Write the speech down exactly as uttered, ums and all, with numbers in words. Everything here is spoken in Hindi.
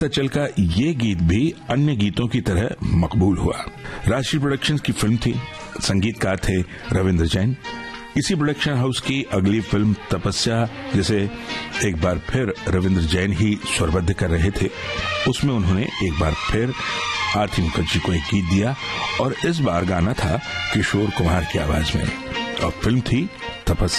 चल का ये गीत भी अन्य गीतों की तरह मकबूल हुआ। राष्ट्रीय प्रोडक्शंस की फिल्म थी, संगीतकार थे रविंद्र जैन। इसी प्रोडक्शन हाउस की अगली फिल्म तपस्या, जिसे एक बार फिर रविंद्र जैन ही स्वरबद्ध कर रहे थे, उसमें उन्होंने एक बार फिर आरती मुखर्जी को एक गीत दिया और इस बार गाना था किशोर कुमार की आवाज में और फिल्म थी तपस्या।